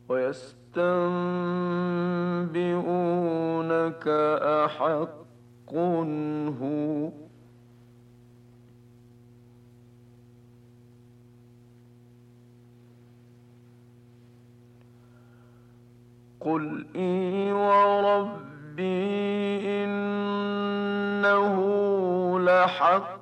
ويستنبئونك أحق هو قل إي وربي إنه لحق